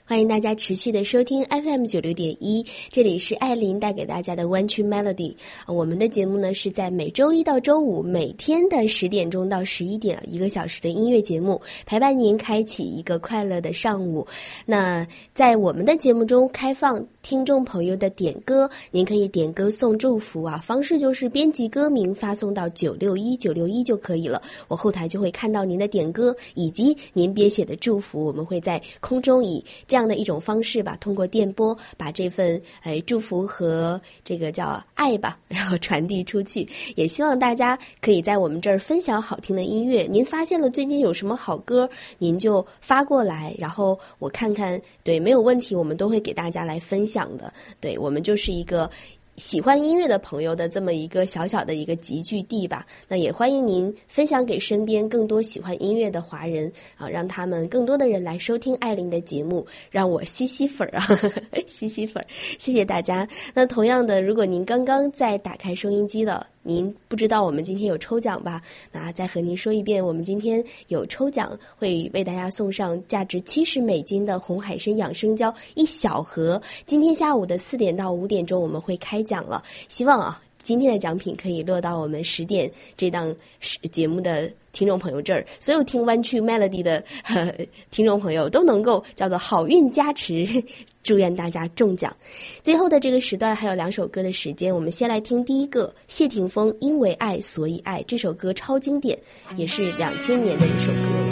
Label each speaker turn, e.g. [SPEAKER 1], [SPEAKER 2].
[SPEAKER 1] 欢迎大家持续的收听 FM96.1，这里是艾琳带给大家的湾区 Melody。我们的节目呢是在每周一到周五每天的10点钟到11点，1个小时的音乐节目，陪伴您开启一个快乐的上午。那在我们的节目中开放听众朋友的点歌，您可以点歌送祝福啊，方式就是编辑歌名发送到961961就可以了，我后台就会看到您的点歌以及您编写的祝福，我们会在空中以这样的一种方式吧，通过电波把这份祝福和这个叫爱吧，然后传递出去。也希望大家可以在我们这儿分享好听的音乐，您发现了最近有什么好歌，您就发过来，然后我看看，对，没有问题，我们都会给大家来分享的。对，我们就是一个喜欢音乐的朋友的这么一个小小的一个集聚地吧。那也欢迎您分享给身边更多喜欢音乐的华人啊，让他们更多的人来收听艾琳的节目，让我吸粉啊，吸粉，谢谢大家。那同样的，如果您刚刚在打开收音机了，您不知道我们今天有抽奖吧？那再和您说一遍，我们今天有抽奖，会为大家送上价值$70的红海参养生胶1小盒。今天下午的4点到5点钟我们会开奖了，希望啊今天的奖品可以落到我们10点这档节目的听众朋友这儿，所有听湾区 Melody 的听众朋友都能够叫做好运加持，祝愿大家中奖。最后的这个时段还有2首歌的时间，我们先来听第一个，谢霆锋因为爱所以爱，这首歌超经典，也是2000年的一首歌。